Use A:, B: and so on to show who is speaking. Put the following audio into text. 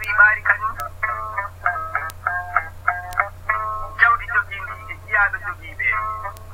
A: aawi ɓaari kañum jawdi jogiindi e jiyaaɗo jogii ɓe